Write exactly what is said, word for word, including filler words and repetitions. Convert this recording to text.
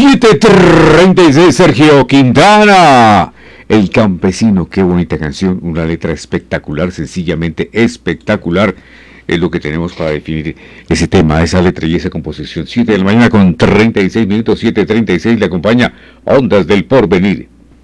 siete treinta y seis, Sergio Quintana. El campesino, qué bonita canción, una letra espectacular, sencillamente espectacular. Es lo que tenemos para definir ese tema, esa letra y esa composición. siete de la mañana con treinta y seis minutos, siete treinta y seis, le acompaña Ondas del Porvenir.